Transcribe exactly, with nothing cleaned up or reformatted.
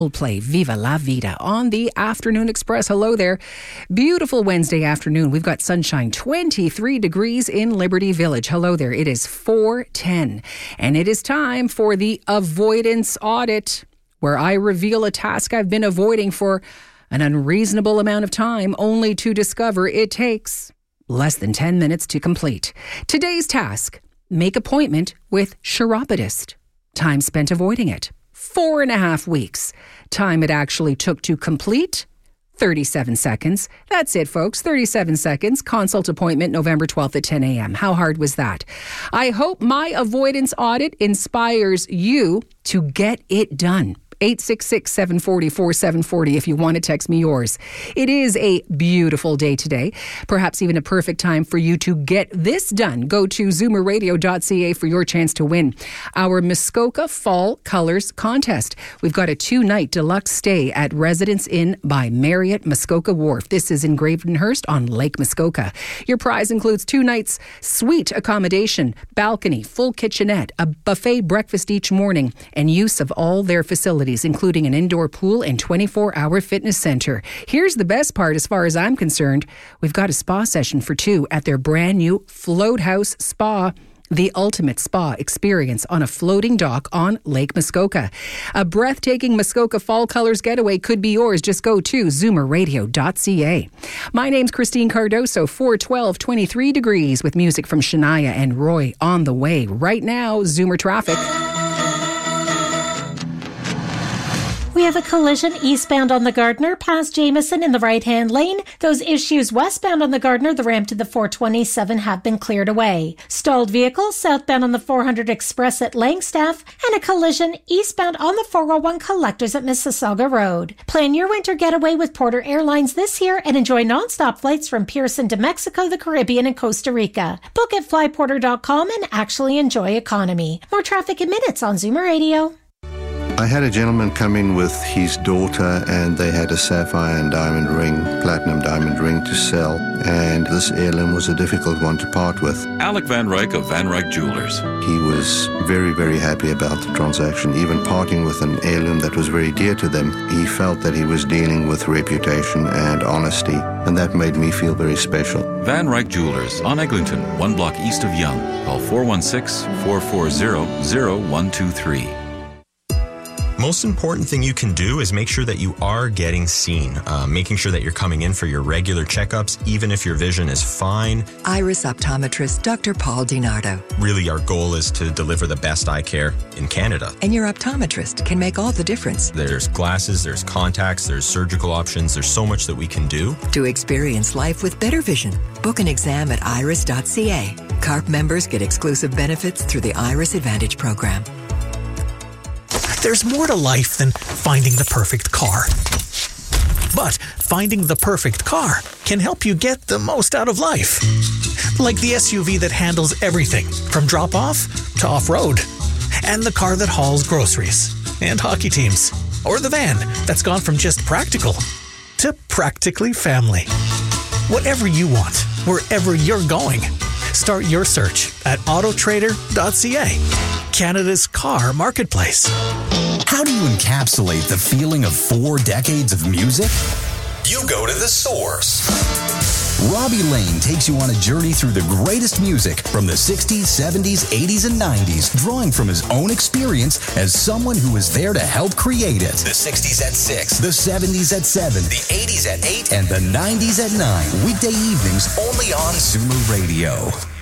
Play Viva La Vida on the Afternoon Express. Hello there. Beautiful Wednesday afternoon. We've got sunshine, twenty-three degrees in Liberty Village. Hello there. It is four ten and it is time for the avoidance audit, where I reveal a task I've been avoiding for an unreasonable amount of time, only to discover it takes less than ten minutes to complete. Today's task: make appointment with chiropodist. Time spent avoiding it: four and a half weeks. Time it actually took to complete: thirty-seven seconds. That's it, folks. thirty-seven seconds. Consult appointment November twelfth at ten a.m. How hard was that? I hope my avoidance audit inspires you to get it done. eight six six, seven four zero, four seven four zero if you want to text me yours. It is a beautiful day today, perhaps even a perfect time for you to get this done. Go to zoomer radio dot c a for your chance to win our Muskoka Fall Colors Contest. We've got a two-night deluxe stay at Residence Inn by Marriott Muskoka Wharf. This is in Gravenhurst on Lake Muskoka. Your prize includes two nights suite accommodation, balcony, full kitchenette, a buffet breakfast each morning, and use of all their facilities, including an indoor pool and twenty-four hour fitness center. Here's the best part as far as I'm concerned. We've got a spa session for two at their brand new Float House Spa, the ultimate spa experience on a floating dock on Lake Muskoka. A breathtaking Muskoka Fall Colors getaway could be yours. Just go to zoomer radio dot c a. My name's Christine Cardoso. four twelve, twenty-three degrees with music from Shania and Roy on the way. Right now, Zoomer traffic. We have a collision eastbound on the Gardiner past Jameson in the right-hand lane. Those issues westbound on the Gardiner, the ramp to the four twenty-seven, have been cleared away. Stalled vehicles southbound on the four hundred Express at Langstaff, and a collision eastbound on the four oh one Collectors at Mississauga Road. Plan your winter getaway with Porter Airlines this year and enjoy non-stop flights from Pearson to Mexico, the Caribbean, and Costa Rica. Book at fly porter dot com and actually enjoy economy. More traffic in minutes on Zoomer Radio. I had a gentleman come in with his daughter, and they had a sapphire and diamond ring, platinum diamond ring to sell, and this heirloom was a difficult one to part with. Alec Van Ryk of Van Ryk Jewelers. He was very, very happy about the transaction. Even parting with an heirloom that was very dear to them, he felt that he was dealing with reputation and honesty, and that made me feel very special. Van Ryk Jewelers on Eglinton, one block east of Yonge. Call four one six, four four zero, zero one two three. Most important thing you can do is make sure that you are getting seen, uh, making sure that you're coming in for your regular checkups, even if your vision is fine. Iris optometrist Doctor Paul DiNardo. Really, our goal is to deliver the best eye care in Canada. And your optometrist can make all the difference. There's glasses, there's contacts, there's surgical options. There's so much that we can do to experience life with better vision. Book an exam at iris dot c a. C A R P members get exclusive benefits through the Iris Advantage program. There's more to life than finding the perfect car. But finding the perfect car can help you get the most out of life. Like the S U V that handles everything from drop-off to off-road. And the car that hauls groceries and hockey teams. Or the van that's gone from just practical to practically family. Whatever you want, wherever you're going. Start your search at auto trader dot c a, Canada's car marketplace. How do you encapsulate the feeling of four decades of music? You go to the source. Robbie Lane takes you on a journey through the greatest music from the sixties, seventies, eighties, and nineties, drawing from his own experience as someone who was there to help create it. The sixties at six, the seventies at seven, the eighties at eight, and the nineties at nine. Weekday evenings only on Zoomer Radio.